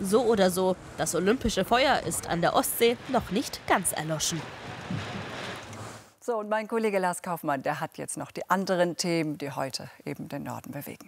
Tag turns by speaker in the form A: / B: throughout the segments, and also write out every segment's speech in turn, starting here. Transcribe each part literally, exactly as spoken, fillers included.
A: So oder so, das olympische Feuer ist an der Ostsee noch nicht ganz erloschen.
B: So, und mein Kollege Lars Kaufmann, der hat jetzt noch die anderen Themen, die heute eben den Norden bewegen.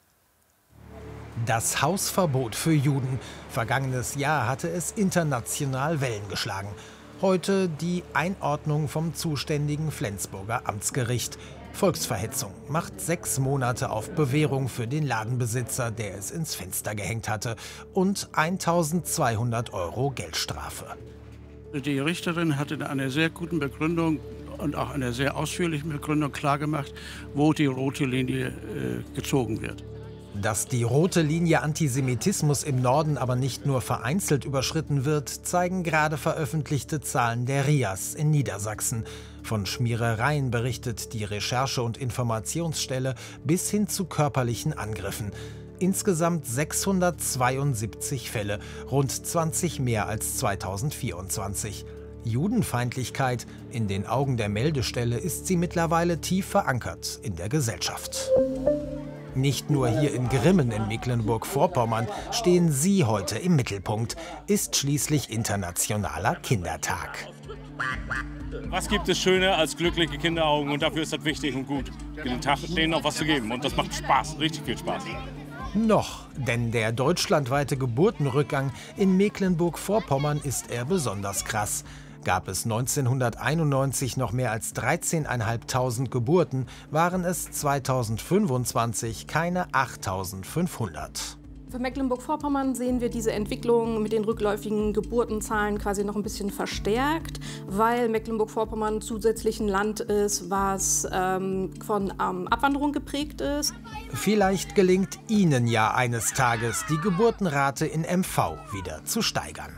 C: Das Hausverbot für Juden. Vergangenes Jahr hatte es international Wellen geschlagen. Heute die Einordnung vom zuständigen Flensburger Amtsgericht. Volksverhetzung macht sechs Monate auf Bewährung für den Ladenbesitzer, der es ins Fenster gehängt hatte, und eintausendzweihundert Euro Geldstrafe.
D: Die Richterin hat in einer sehr guten Begründung und auch einer sehr ausführlichen Begründung klargemacht, wo die rote Linie äh, gezogen wird.
C: Dass die rote Linie Antisemitismus im Norden aber nicht nur vereinzelt überschritten wird, zeigen gerade veröffentlichte Zahlen der R I A S in Niedersachsen. Von Schmierereien berichtet die Recherche- und Informationsstelle bis hin zu körperlichen Angriffen. Insgesamt sechshundertzweiundsiebzig Fälle, rund zwanzig mehr als zweitausendvierundzwanzig. Judenfeindlichkeit, in den Augen der Meldestelle ist sie mittlerweile tief verankert in der Gesellschaft. Nicht nur hier in Grimmen in Mecklenburg-Vorpommern stehen sie heute im Mittelpunkt. Ist schließlich Internationaler Kindertag.
E: Was gibt es schöner als glückliche Kinderaugen? Und dafür ist das wichtig und gut, den Tag denen auch was zu geben. Und das macht Spaß, richtig viel Spaß.
C: Noch, denn der deutschlandweite Geburtenrückgang in Mecklenburg-Vorpommern ist eher besonders krass. Gab es neunzehnhunderteinundneunzig noch mehr als dreizehntausendfünfhundert Geburten, waren es zweitausendfünfundzwanzig keine achttausendfünfhundert.
F: Für Mecklenburg-Vorpommern sehen wir diese Entwicklung mit den rückläufigen Geburtenzahlen quasi noch ein bisschen verstärkt, weil Mecklenburg-Vorpommern zusätzlich ein Land ist, was ähm, von ähm, Abwanderung geprägt ist.
C: Vielleicht gelingt Ihnen ja eines Tages, die Geburtenrate in M V wieder zu steigern.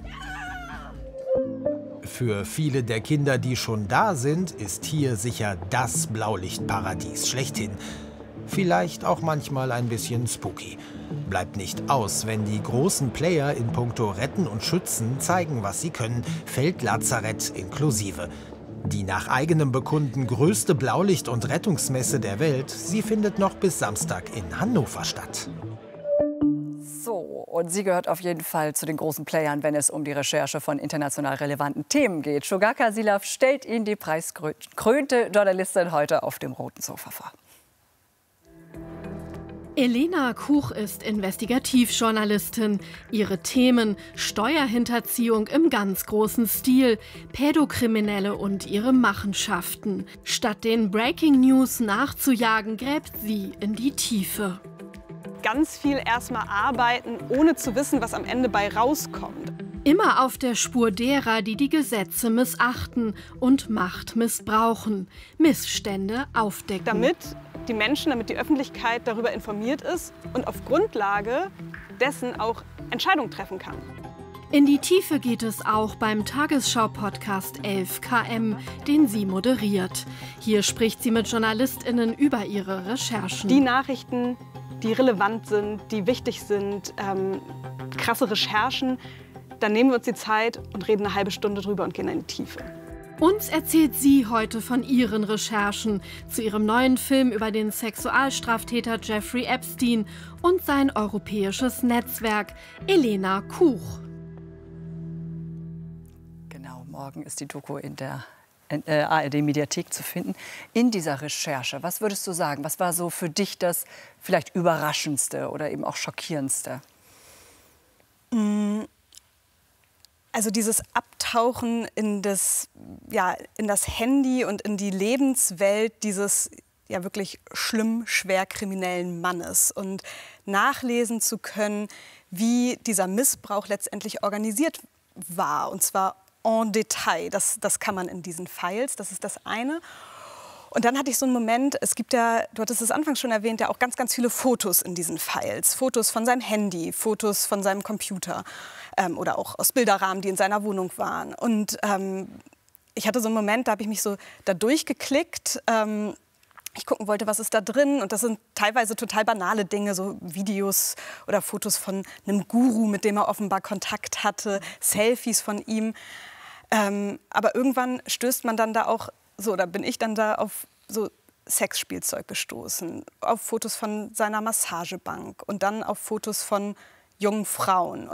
C: Für viele der Kinder, die schon da sind, ist hier sicher das Blaulichtparadies schlechthin. Vielleicht auch manchmal ein bisschen spooky. Bleibt nicht aus, wenn die großen Player in puncto Retten und Schützen zeigen, was sie können, Feldlazarett inklusive. Die nach eigenem Bekunden größte Blaulicht- und Rettungsmesse der Welt, sie findet noch bis Samstag in Hannover statt.
B: So, und sie gehört auf jeden Fall zu den großen Playern, wenn es um die Recherche von international relevanten Themen geht. Shogaka Silav stellt Ihnen die preisgekrönte Journalistin heute auf dem roten Sofa vor.
G: Elena Kuch ist Investigativjournalistin. Ihre Themen: Steuerhinterziehung im ganz großen Stil, Pädokriminelle und ihre Machenschaften. Statt den Breaking News nachzujagen, gräbt sie in die Tiefe.
H: Ganz viel erstmal arbeiten, ohne zu wissen, was am Ende bei rauskommt.
G: Immer auf der Spur derer, die die Gesetze missachten und Macht missbrauchen, Missstände aufdecken.
H: Damit die Menschen, damit die Öffentlichkeit darüber informiert ist und auf Grundlage dessen auch Entscheidungen treffen kann.
G: In die Tiefe geht es auch beim Tagesschau-Podcast elf K M, den sie moderiert. Hier spricht sie mit JournalistInnen über ihre Recherchen.
H: Die Nachrichten, die relevant sind, die wichtig sind, ähm, krasse Recherchen, dann nehmen wir uns die Zeit und reden eine halbe Stunde drüber und gehen in die Tiefe.
G: Uns erzählt sie heute von ihren Recherchen zu ihrem neuen Film über den Sexualstraftäter Jeffrey Epstein und sein europäisches Netzwerk. Elena Kuch.
B: Genau, morgen ist die Doku in der A R D-Mediathek zu finden. In dieser Recherche, was würdest du sagen, was war so für dich das vielleicht Überraschendste oder eben auch Schockierendste?
H: Also dieses Abtauchen in das, ja, in das Handy und in die Lebenswelt dieses ja wirklich schlimm, schwer kriminellen Mannes und nachlesen zu können, wie dieser Missbrauch letztendlich organisiert war, und zwar en Detail. Das, das kann man in diesen Files, das ist das eine. Und dann hatte ich so einen Moment, es gibt ja, du hattest es anfangs schon erwähnt, ja auch ganz, ganz viele Fotos in diesen Files. Fotos von seinem Handy, Fotos von seinem Computer ähm, oder auch aus Bilderrahmen, die in seiner Wohnung waren. Und ähm, ich hatte so einen Moment, da habe ich mich so da durchgeklickt. Ähm, ich gucken wollte, was ist da drin. Und das sind teilweise total banale Dinge, so Videos oder Fotos von einem Guru, mit dem er offenbar Kontakt hatte, Selfies von ihm. Ähm, aber irgendwann stößt man dann da auch so, da bin ich dann da auf so Sexspielzeug gestoßen, auf Fotos von seiner Massagebank und dann auf Fotos von jungen Frauen.